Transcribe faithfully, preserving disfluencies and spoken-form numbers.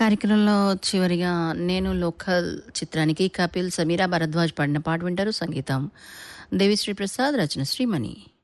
కార్యక్రమంలో చివరిగా 'నేను లోకల్' చిత్రానికి కపిల్, సమీరా భరద్వాజ్ పాడిన పాట వింటారు. సంగీతం దేవిశ్రీ ప్రసాద్, రచన శ్రీమణి.